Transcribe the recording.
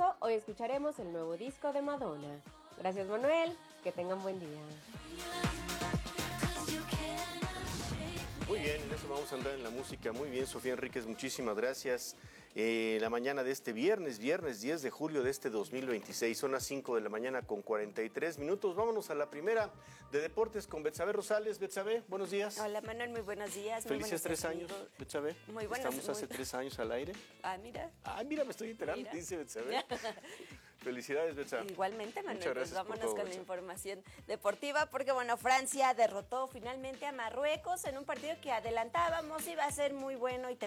embargo, hoy escucharemos el nuevo disco de Madonna. Gracias, Manuel. Que tengan buen día. Muy bien, en eso vamos a andar en la música. Muy bien, Sofía Enríquez, muchísimas gracias. La mañana de este viernes 10 de julio de este 2026, son las 5 de la mañana con 43 minutos. Vámonos a la primera de deportes con Betsabe Rosales. Betsabe, buenos días. Hola, Manuel, muy buenos días. Felices 3 años, Betsabe. Muy buenos. Estamos hace 3 años al aire. Mira. Mira, me estoy enterando, Mira. dice Betsabe. Felicidades, Betsabe. Igualmente, Manuel, Muchas gracias, pues vámonos por todo, con Betsabe. la información deportiva, porque bueno, Francia derrotó finalmente a Marruecos en un partido que adelantábamos iba a ser muy bueno y